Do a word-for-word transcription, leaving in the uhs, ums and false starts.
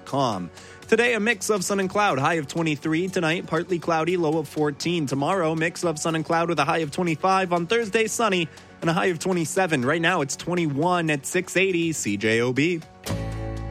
com. Today, a mix of sun and cloud, high of twenty-three. Tonight, partly cloudy, low of fourteen. Tomorrow, mix of sun and cloud with a high of twenty-five. On Thursday, sunny and a high of twenty-seven. Right now, it's twenty-one at six eighty C J O B.